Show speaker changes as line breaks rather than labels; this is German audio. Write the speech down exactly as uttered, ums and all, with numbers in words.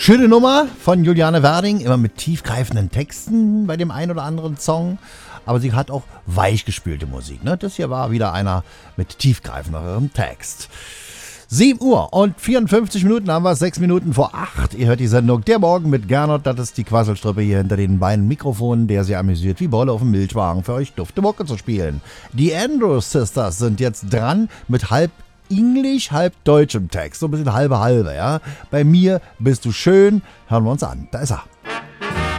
Schöne Nummer von Juliane Werding, immer mit tiefgreifenden Texten bei dem einen oder anderen Song. Aber sie hat auch weichgespülte Musik. Ne? Das hier war wieder einer mit tiefgreifenderem Text. sieben Uhr und vierundfünfzig Minuten haben wir, sechs Minuten vor acht. Ihr hört die Sendung Der Morgen mit Gernot. Das ist die Quasselstrippe hier hinter den beiden Mikrofonen, der sie amüsiert wie Bolle auf dem Milchwagen für euch dufte Mucke zu spielen. Die Andrews Sisters sind jetzt dran mit halb Englisch, halb deutschem Text. So ein bisschen halbe halbe, ja. Bei mir bist du schön. Hören wir uns an. Da ist er.